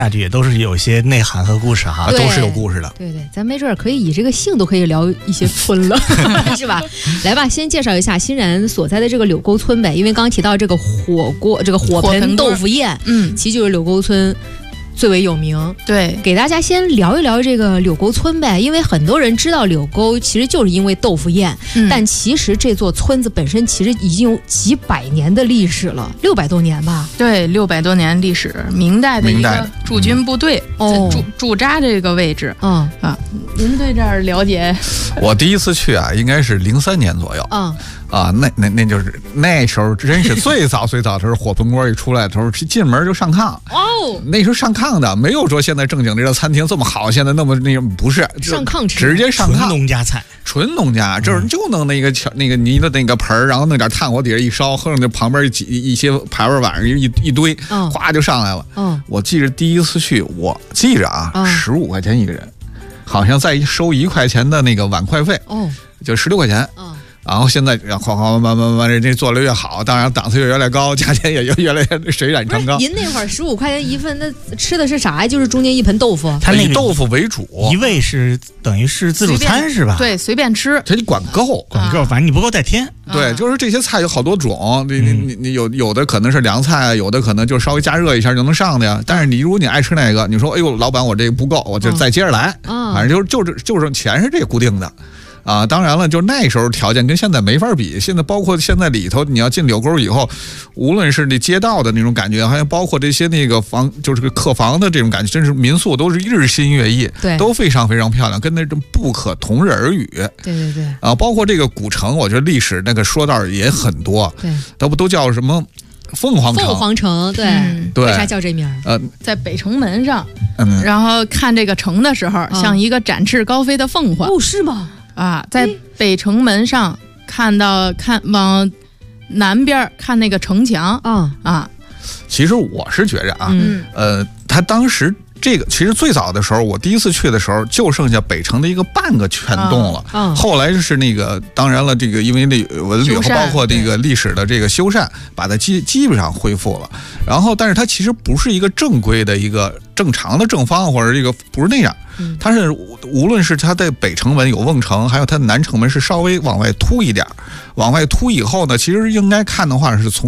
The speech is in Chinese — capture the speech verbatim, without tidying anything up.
下去也都是有些内涵和故事哈， 都是有故事的。 对对，咱没准可以以这个姓都可以聊一些村了，是吧？来吧，先介绍一下欣然所在的这个柳沟村呗，因为刚刚提到这个火锅，这个火盆豆腐宴，嗯，其实就是柳沟村最为有名。 对， 给大家先聊一聊这个柳沟村呗，因为很多人知道柳沟其实就是因为豆腐宴，嗯、但其实这座村子本身其实已经有几百年的历史了，六百多年吧？ 对，六百多年历史，明代的一个驻军部队哦，驻驻扎这个位置。嗯啊，您对这儿了解？ 我第一次去啊，应该是零三年左右。嗯。啊，那那那就是那时候真是最早最早的时候，火盆锅一出来的时候，进门就上炕哦。那时候上炕的，没有说现在正经这个餐厅这么好，现在那么那种不是上炕吃， 直接上炕。 纯农家菜， 纯农家，就是就弄那个那个泥的那个盆儿，然后弄点炭火底下一烧，或者那旁边几一些牌位碗一一堆，哗就上来了。嗯，我记着第一次去，我记着啊，十五块钱一个人，好像再收一块钱的那个碗筷费，哦，就十六块钱。嗯。然后现在哗哗慢慢慢慢这做的越好，当然档次也越来越高，价钱也越来越水涨船高。 您那会儿十五块钱一份，那吃的是啥呀？就是中间一盆豆腐， 它以豆腐为主， 一位是等于是自助餐是吧？ 对，随便吃， 它你管够， 管够，反正你不够再添。 对，就是这些菜有好多种，你你你你有有的可能是凉菜，有的可能就稍微加热一下就能上的呀。但是你如果你爱吃那个，你说哎呦老板我这个不够，我就再接着来，反正就是就是就是钱是这个固定的。啊，当然了，就那时候条件跟现在没法比。现在包括现在里头，你要进柳沟以后，无论是那街道的那种感觉，还有包括这些那个房，就是个客房的这种感觉，真是民宿都是日新月异，对，都非常非常漂亮，跟那种不可同日而语。 对对对。 啊，包括这个古城，我觉得历史那个说道也很多。对，都不都叫什么？凤凰城， 凤凰城，对、嗯、对，为啥叫这名？ 呃，在北城门上，嗯，然后看这个城的时候，嗯、像一个展翅高飞的凤凰。 哦，是吗？ 啊，在北城门上看到看往南边看那个城墙啊啊。 其实我是觉着啊，嗯、呃，他当时。这个其实最早的时候，我第一次去的时候，就剩下北城的一个半个全洞了。嗯，后来是那个，当然了，这个因为那文旅和包括这个历史的这个修缮，把它基基本上恢复了。然后，但是它其实不是一个正规的一个正常的正方，或者这个不是那样。它是无论是它在北城门有瓮城，还有它南城门是稍微往外凸一点，往外凸以后呢，其实应该看的话是从